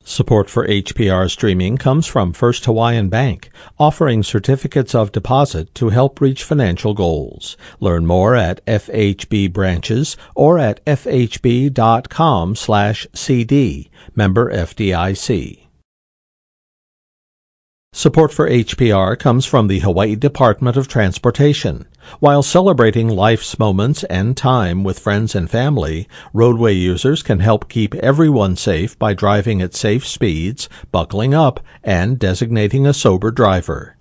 Support for HPR streaming comes from First Hawaiian Bank, offering certificates of deposit to help reach financial goals. Learn more at FHB branches or at fhb.com/cd. Member FDIC. Support for HPR comes from the Hawaii Department of Transportation. While celebrating life's moments and time with friends and family, roadway users can help keep everyone safe by driving at safe speeds, buckling up, and designating a sober driver.